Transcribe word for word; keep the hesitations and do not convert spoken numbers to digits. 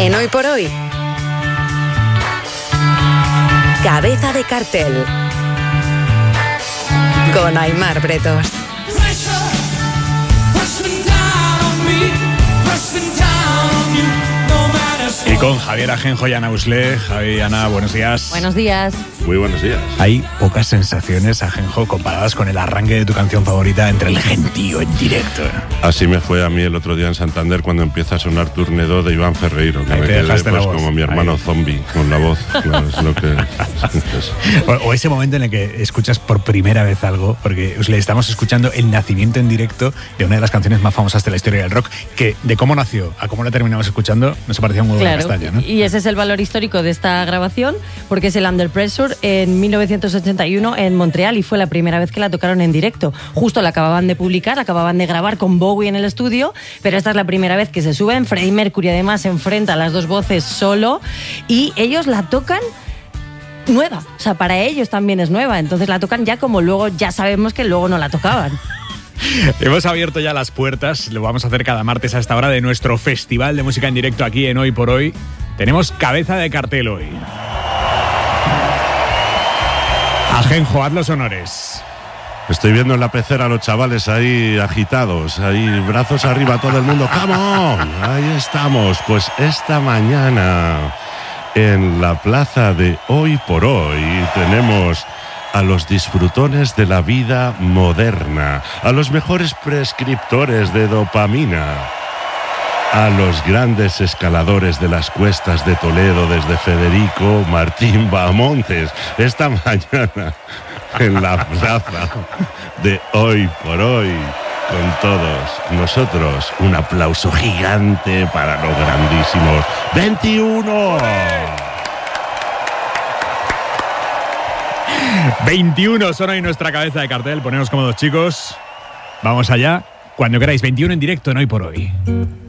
En Hoy por Hoy, Cabeza de Cartel, con Aimar Bretos. Y con Javier Ajenjo y Ana Usle. Javi, Ana, buenos días. Buenos días. Muy buenos días. Hay pocas sensaciones, Ajenjo, comparadas con el arranque de tu canción favorita entre el gentío en directo. Así me fue a mí el otro día en Santander cuando empieza a sonar Turnedo de Iván Ferreiro. Que Ahí me te quedé dejaste pues la voz. como mi hermano Ahí. zombie con la voz. Claro, es lo que es. O, o ese momento en el que escuchas por primera vez algo, porque Usle, estamos escuchando el nacimiento en directo de una de las canciones más famosas de la historia del rock, que de cómo nació a cómo la terminamos escuchando, nos parecía un huevo de Claro, castaña, ¿no? y ese es el valor histórico de esta grabación, porque es el Under Pressure en mil novecientos ochenta y uno en Montreal, y fue la primera vez que la tocaron en directo. Justo la acababan de publicar, la acababan de grabar con Bowie en el estudio, pero esta es la primera vez que se suben. Freddie Mercury además se enfrenta a las dos voces solo, y ellos la tocan nueva, o sea, para ellos también es nueva, entonces la tocan ya como luego ya sabemos que luego no la tocaban. Hemos abierto ya las puertas, lo vamos a hacer cada martes a esta hora, de nuestro festival de música en directo aquí en Hoy por Hoy. Tenemos cabeza de cartel hoy. Ajenjo, haz los honores. Estoy viendo en la pecera a los chavales ahí agitados, ahí brazos arriba todo el mundo. ¡Come on! Ahí estamos. Pues esta mañana en la plaza de Hoy por Hoy tenemos a los disfrutones de la vida moderna, a los mejores prescriptores de dopamina, a los grandes escaladores de las cuestas de Toledo desde Federico Martín Bahamontes. Esta mañana en la plaza de Hoy por Hoy, con todos nosotros, un aplauso gigante para los grandísimos veintiuno. veintiuno son hoy nuestra cabeza de cartel. Poneos cómodos, chicos. Vamos allá. Cuando queráis, veintiuno en directo en Hoy por Hoy.